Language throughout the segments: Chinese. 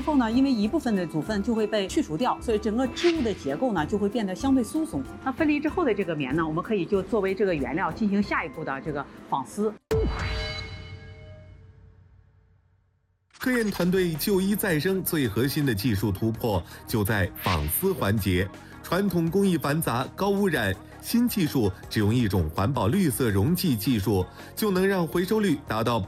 后呢，因为一部分的组分就会被去除掉，所以整个织物的结构呢就会变得相对疏松。那分离之后的这个棉呢，我们可以就作为这个原料进行下一步的这个纺丝。 科研团队就衣再生最核心的技术突破就在纺丝环节。传统工艺繁杂、高污染，新技术只用一种环保绿色溶剂技术，就能让回收率达到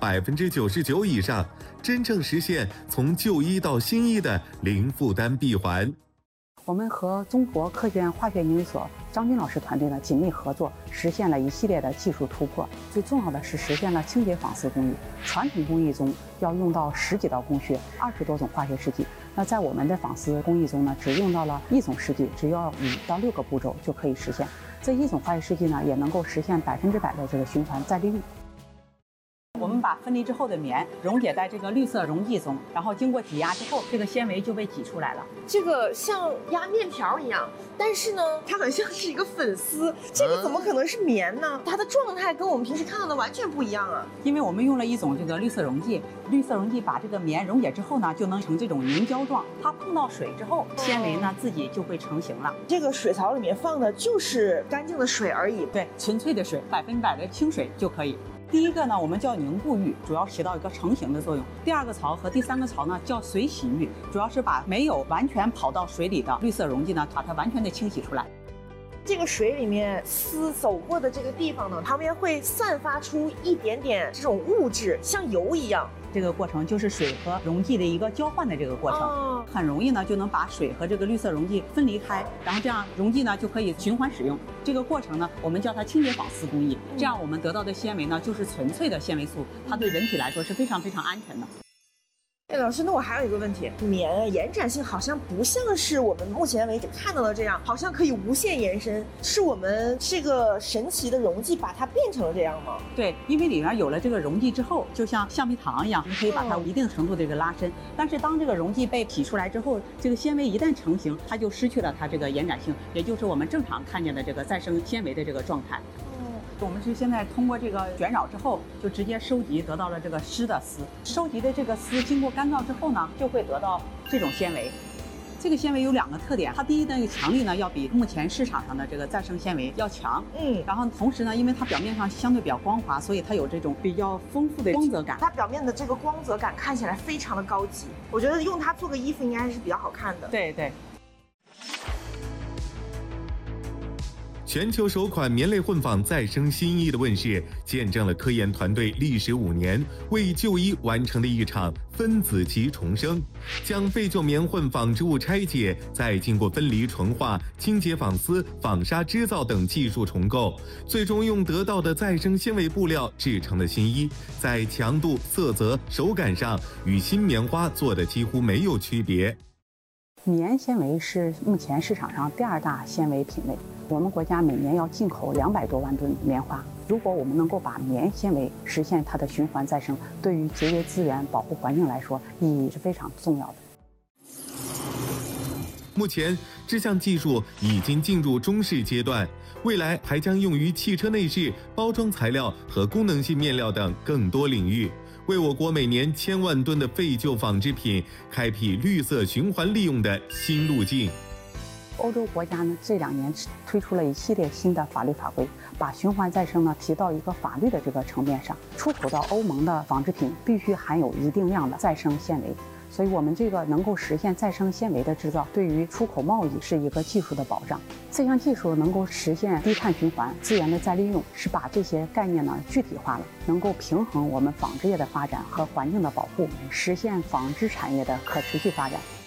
99%以上，真正实现从旧衣到新衣的零负担闭环。 我们和中国科学院化学研究所张军老师团队呢紧密合作，实现了一系列的技术突破。最重要的是实现了清洁纺丝工艺。传统工艺中要用到10几道工序，20多种化学试剂。那在我们的纺丝工艺中呢，只用到了1种试剂，只要5到6个步骤就可以实现。这一种化学试剂呢，也能够实现100%的这个循环再利用。 我们把分离之后的棉溶解在这个绿色溶剂中，然后经过挤压之后，这个纤维就被挤出来了。 这个像压面条一样，但是呢，它很像是一个粉丝。这个怎么可能是棉呢？它的状态跟我们平时看到的完全不一样啊！ 因为我们用了一种这个绿色溶剂，绿色溶剂把这个棉溶解之后呢，就能成这种凝胶状。它碰到水之后，纤维呢自己就会成型了。 这个水槽里面放的就是干净的水而已， 对，纯粹的水，100%的清水就可以。第一个呢，我们叫凝固浴，主要起到一个成型的作用。第2个槽和第3个槽呢，叫水洗浴，主要是把没有完全跑到水里的绿色溶剂呢，把它完全的清洗出来。 这个水里面丝走过的这个地方呢，旁边会散发出一点点这种物质，像油一样。 这个过程就是水和溶剂的一个交换的这个过程，很容易呢就能把水和这个绿色溶剂分离开，然后这样溶剂呢就可以循环使用。这个过程呢，我们叫它清洁纺丝工艺。这样我们得到的纤维呢，就是纯粹的纤维素，它对人体来说是非常非常安全的。 哎，老师，那我还有一个问题，棉延展性好像不像是我们目前为止看到的这样，好像可以无限延伸，是我们这个神奇的溶剂把它变成了这样吗？ 对，因为里面有了这个溶剂之后，就像橡皮糖一样，你可以把它一定程度的这个拉伸。但是当这个溶剂被挤出来之后，这个纤维一旦成型，它就失去了它这个延展性，也就是我们正常看见的这个再生纤维的这个状态。我们是现在通过这个卷扰之后，就直接收集得到了这个湿的丝。收集的这个丝经过干燥之后呢，就会得到这种纤维。这个纤维有2个特点，它第一呢，强力呢要比目前市场上的这个再生纤维要强。然后同时呢，因为它表面上相对比较光滑，所以它有这种比较丰富的光泽感。 它表面的这个光泽感看起来非常的高级，我觉得用它做个衣服应该还是比较好看的。 对对。 全球首款棉类混纺再生新衣的问世，见证了科研团队历时5年为旧衣完成的一场分子级重生，将废旧棉混纺织物拆解，再经过分离、纯化、清洁纺丝、纺纱织造等技术重构，最终用得到的再生纤维布料制成的新衣，在强度、色泽、手感上与新棉花做的几乎没有区别。 棉纤维是目前市场上第2大纤维品类。我们国家每年要进口200多万吨棉花，如果我们能够把棉纤维实现它的循环再生，对于节约资源、保护环境来说，意义是非常重要的。 目前，这项技术已经进入中试阶段，未来还将用于汽车内饰、包装材料和功能性面料等更多领域，为我国每年1000万吨的废旧纺织品开辟绿色循环利用的新路径。 欧洲国家呢，这2年推出了一系列新的法律法规，把循环再生呢提到一个法律的这个层面上。出口到欧盟的纺织品必须含有一定量的再生纤维，所以我们这个能够实现再生纤维的制造，对于出口贸易是一个技术的保障。这项技术能够实现低碳循环、资源的再利用，是把这些概念呢具体化了，能够平衡我们纺织业的发展和环境的保护，实现纺织产业的可持续发展。